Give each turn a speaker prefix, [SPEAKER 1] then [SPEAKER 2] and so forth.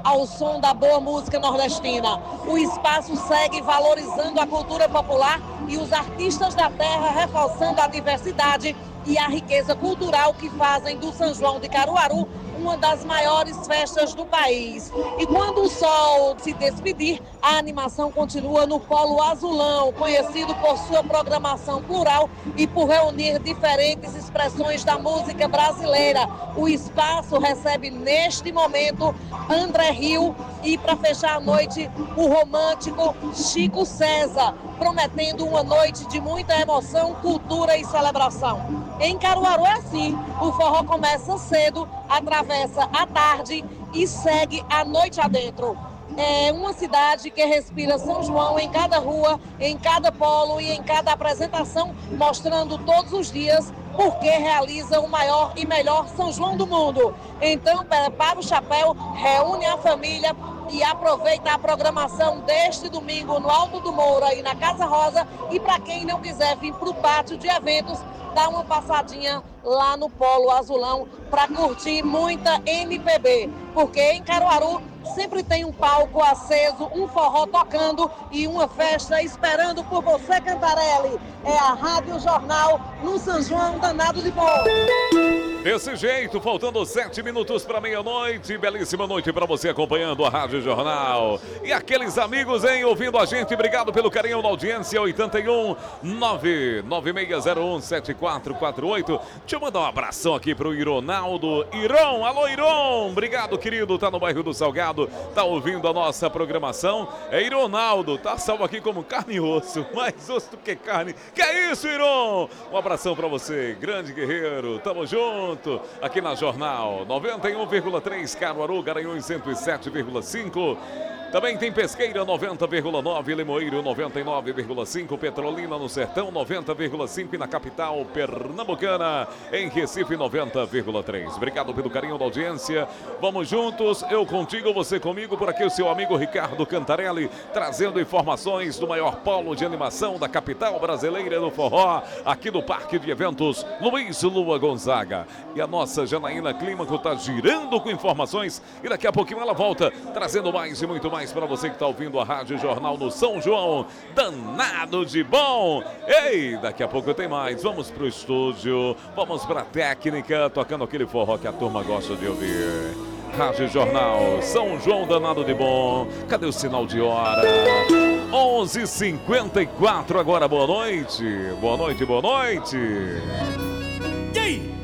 [SPEAKER 1] ao som da boa música nordestina. O espaço segue valorizando a cultura popular e os artistas da terra, reforçando a diversidade e a riqueza cultural que fazem do São João de Caruaru uma das maiores festas do país. E quando o sol se despedir, a animação continua no Polo Azulão, conhecido por sua programação plural e por reunir diferentes expressões da música brasileira. O espaço recebe neste momento André Rio e, para fechar a noite, o romântico Chico César, prometendo uma noite de muita emoção, cultura e celebração. Em Caruaru é assim, o forró começa cedo, atravessa a tarde e segue a noite adentro. É uma cidade que respira São João em cada rua, em cada polo e em cada apresentação, mostrando todos os dias porque realiza o maior e melhor São João do mundo. Então, prepara o chapéu, reúne a família e aproveita a programação deste domingo no Alto do Moura e na Casa Rosa. E para quem não quiser vir para o pátio de eventos, dá uma passadinha lá no Polo Azulão para curtir muita MPB, porque em Caruaru sempre tem um palco aceso, um forró tocando e uma festa esperando por você, Cantarelli. É a Rádio Jornal no São João danado de bom.
[SPEAKER 2] Desse jeito, faltando 7 minutos para meia-noite. Belíssima noite para você acompanhando a Rádio Jornal. E aqueles amigos, hein, ouvindo a gente, obrigado pelo carinho da audiência. 81 99601 7448. Deixa eu mandar um abração aqui pro Ironaldo. Iron, alô Iron, obrigado querido, tá no bairro do Salgado, tá ouvindo a nossa programação. É Ironaldo, tá salvo aqui como carne e osso, mais osso do que carne. Que é isso, Iron? Um abração para você, grande guerreiro, tamo junto. Aqui na Jornal 91,3 Caruaru, Garanhuns 107,5. Também tem Pesqueira 90,9, Limoeiro 99,5, Petrolina no Sertão 90,5 e na capital pernambucana, em Recife 90,3. Obrigado pelo carinho da audiência. Vamos juntos, eu contigo, você comigo. Por aqui o seu amigo Ricardo Cantarelli, trazendo informações do maior polo de animação da capital brasileira do forró, aqui no Parque de Eventos Luiz Lua Gonzaga. E a nossa Janaína Clímaco está girando com informações e daqui a pouquinho ela volta, trazendo mais e muito mais para você que está ouvindo a Rádio Jornal no São João, danado de bom. Ei, daqui a pouco tem mais. Vamos pro estúdio, vamos pra técnica, tocando aquele forró que a turma gosta de ouvir. Rádio Jornal, São João danado de bom. Cadê o sinal de hora? 11h54 agora, boa noite. Boa noite, boa noite.
[SPEAKER 3] E aí?